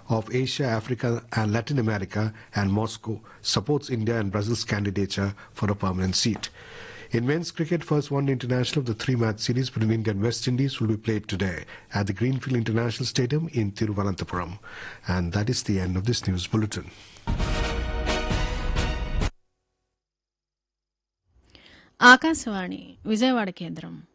of Asia, Africa, and Latin America, and Moscow supports India and Brazil's candidature for a permanent seat. In men's cricket, first one international of the three-match series between India and West Indies will be played today at the Greenfield International Stadium in Thiruvananthapuram. And that is the end of this news bulletin. Akashvani Vijayawada కేంద్రం.